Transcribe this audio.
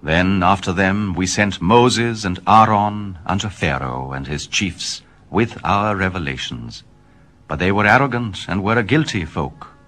Then after them we sent Moses and Aaron unto Pharaoh and his chiefs with our revelations. But they were arrogant and were a guilty folk.